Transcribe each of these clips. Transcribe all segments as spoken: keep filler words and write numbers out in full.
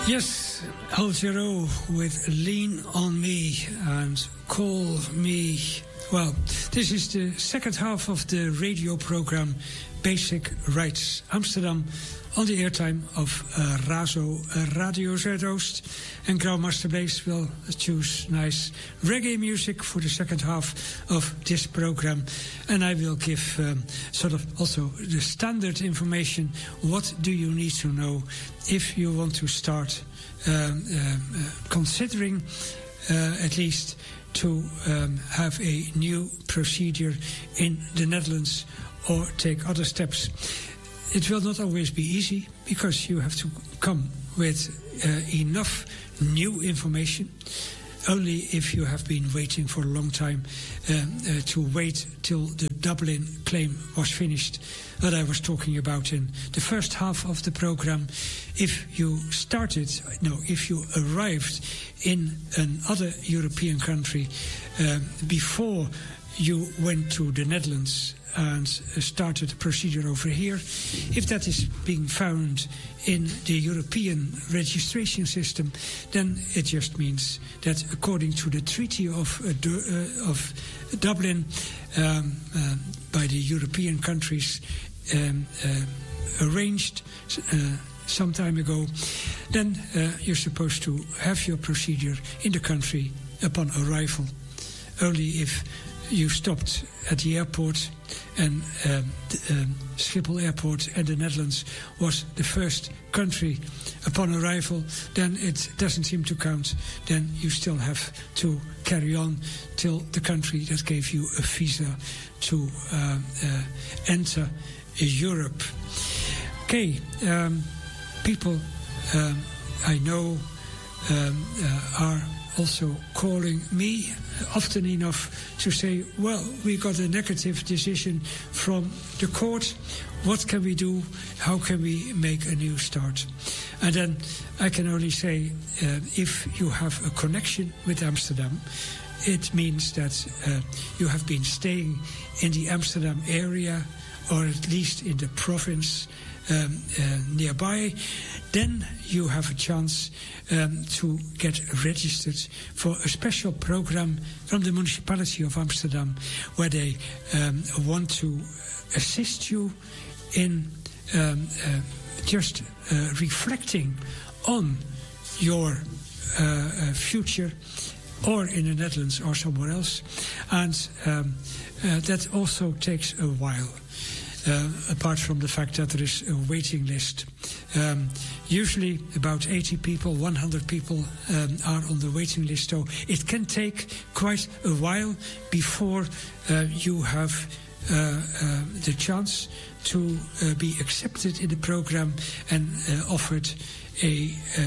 Yes, Al Jarreau with Lean on Me and Call Me. Well, this is the second half of the radio program Basic Rights Amsterdam on the airtime of uh, Razo uh, Radio Zuidoost. And Graumaster Blaze will choose nice reggae music for the second half of this program. And I will give um, sort of also the standard information. What do you need to know if you want to start um, uh, considering uh, at least to um, have a new procedure in the Netherlands or take other steps. It will not always be easy because you have to come with uh, enough new information. Only if you have been waiting for a long time um, uh, to wait till the Dublin claim was finished that I was talking about in the first half of the program. If you started, no, if you arrived in another European country uh, before you went to the Netherlands and started a procedure over here, if that is being found in the European registration system, then it just means that according to the Treaty of, uh, du uh, of Dublin um, uh, by the European countries um, uh, arranged uh, some time ago, then uh, you're supposed to have your procedure in the country upon arrival. Only if you stopped at the airport and um, the, um, Schiphol Airport and the Netherlands was the first country upon arrival, then it doesn't seem to count. Then you still have to carry on till the country that gave you a visa to uh, uh, enter Europe. Okay, um, people um, I know um, uh, are also calling me often enough to say, well, we got a negative decision from the court. What can we do? How can we make a new start? And then I can only say, uh, if you have a connection with Amsterdam, it means that uh, you have been staying in the Amsterdam area, or at least in the province um, uh, nearby, then you have a chance um, to get registered for a special program from the municipality of Amsterdam, where they um, want to assist you in um, uh, just uh, reflecting on your uh, uh, future, or in the Netherlands or somewhere else. And um, uh, that also takes a while. Uh, apart from the fact that there is a waiting list. Um, usually about eighty people, one hundred people um, are on the waiting list, so it can take quite a while before uh, you have uh, uh, the chance to uh, be accepted in the program and uh, offered a,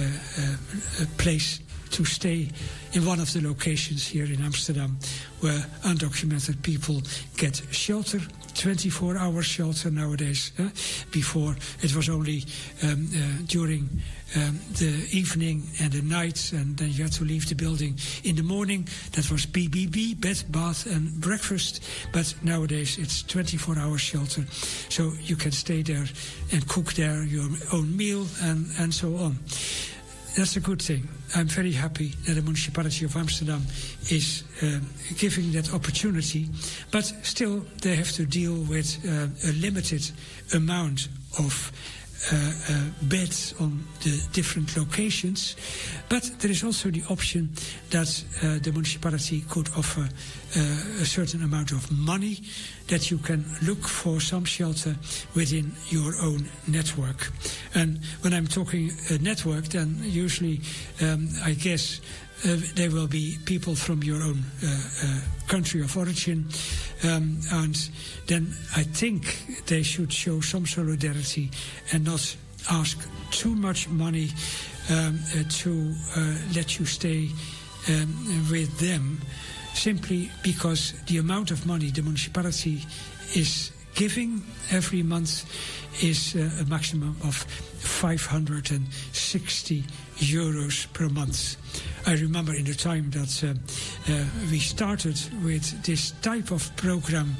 uh, a place to stay in one of the locations here in Amsterdam where undocumented people get shelter, twenty-four hour shelter nowadays. Eh? Before it was only um, uh, during um, the evening and the night, and then you had to leave the building in the morning. That was B B B, bed, bath and breakfast. But nowadays it's twenty-four hour shelter. So you can stay there and cook there your own meal and, and so on. That's a good thing. I'm very happy that the municipality of Amsterdam is uh, giving that opportunity, but still they have to deal with uh, a limited amount of uh, uh, beds on the different locations. But there is also the option that uh, the municipality could offer uh, a certain amount of money that you can look for some shelter within your own network. And when I'm talking a network, then usually um, I guess uh, there will be people from your own uh, uh, country of origin, um, and then I think they should show some solidarity and not ask too much money um, uh, to uh, let you stay um, with them, simply because the amount of money the municipality is giving every month is uh, a maximum of five hundred sixty euros per month. I remember in the time that uh, uh, we started with this type of program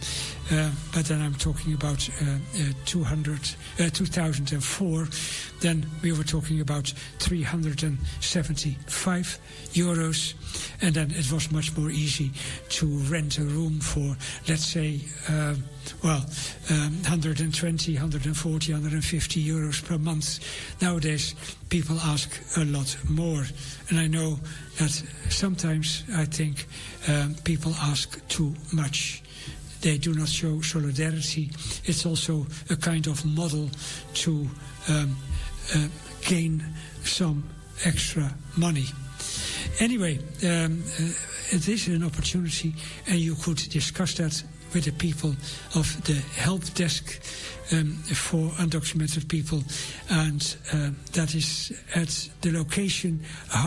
uh, but then I'm talking about uh, uh, two hundred, uh, two thousand four, then we were talking about three hundred seventy-five euros, and then it was much more easy to rent a room for, let's say, uh, well, um, one hundred twenty, one hundred forty, one hundred fifty euros per month. Nowadays, people ask a lot more, and I know that sometimes I think um, people ask too much. They do not show solidarity. It's also a kind of model to um, uh, gain some extra money. Anyway, um, uh, it is an opportunity, and you could discuss that with the people of the help desk um, for undocumented people, and uh, that is at the location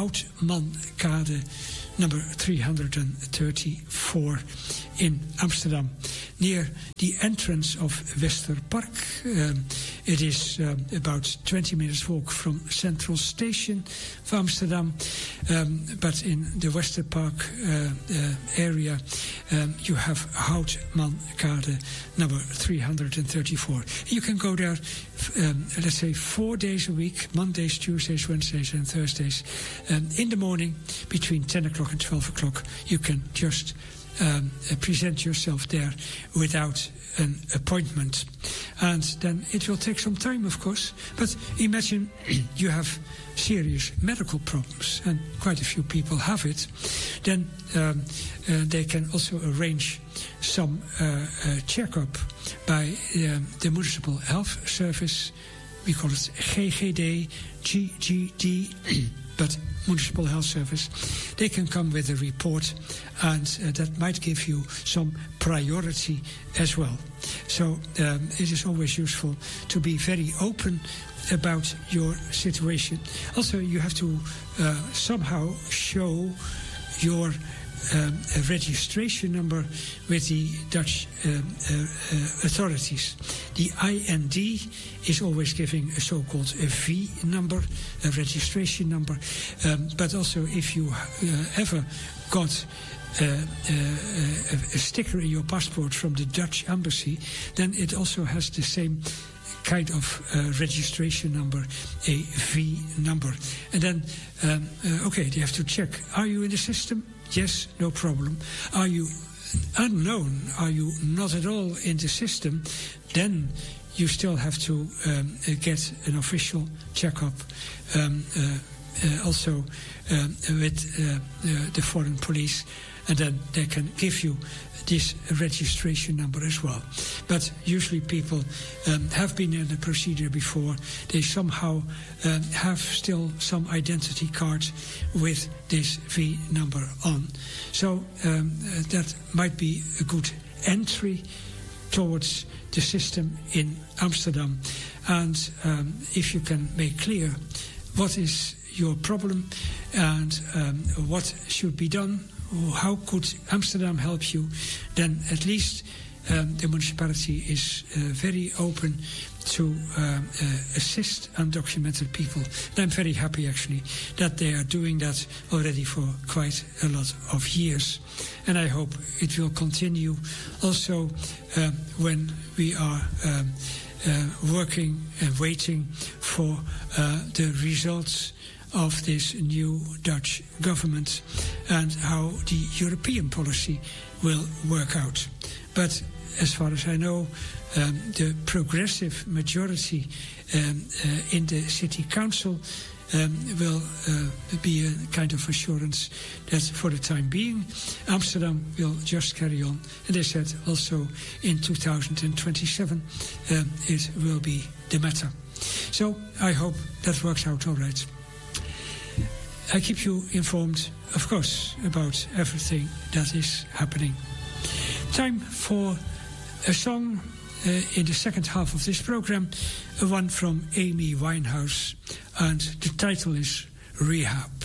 Houtmankade number three hundred thirty-four in Amsterdam, near the entrance of Westerpark. Um, it is um, about twenty minutes walk from Central Station of Amsterdam, um, but in the Westerpark uh, uh, area um, you have Houtmankade number three hundred thirty-four. You can go there, um, let's say, four days a week, Mondays, Tuesdays, Wednesdays and Thursdays. Um, in the morning, between ten o'clock and twelve o'clock, you can just um, uh, present yourself there without an appointment. And then it will take some time, of course, but imagine you have serious medical problems, and quite a few people have it, then um, uh, they can also arrange some uh, uh, checkup by um, the Municipal Health Service. We call it G G D, G G D, but Municipal Health Service. They can come with a report, and uh, that might give you some priority as well. So um, it is always useful to be very open about your situation. Also, you have to uh, somehow show your um, registration number with the Dutch um, uh, uh, authorities. The I N D is always giving a so-called a V number, a registration number, um, but also if you uh, ever got Uh, uh, uh, a sticker in your passport from the Dutch embassy, then it also has the same kind of uh, registration number, a V number. And then, um, uh, okay, they have to check. Are you in the system? Yes, no problem. Are you unknown? Are you not at all in the system? Then you still have to um, get an official checkup. Um, uh, uh, also um, with uh, uh, the foreign police. And then they can give you this registration number as well. But usually people um, have been in the procedure before. They somehow um, have still some identity card with this V number on. So um, uh, that might be a good entry towards the system in Amsterdam. And um, if you can make clear what is your problem and um, what should be done, how could Amsterdam help you, then at least um, the municipality is uh, very open to uh, uh, assist undocumented people. And I'm very happy, actually, that they are doing that already for quite a lot of years. And I hope it will continue also uh, when we are um, uh, working and waiting for uh, the results of this new Dutch government and how the European policy will work out. But as far as I know, um, the progressive majority um, uh, in the city council um, will uh, be a kind of assurance that for the time being, Amsterdam will just carry on. And they said also in two thousand twenty-seven um, it will be the matter. So I hope that works out all right. I keep you informed, of course, about everything that is happening. Time for a song uh, in the second half of this program, one from Amy Winehouse, and the title is Rehab.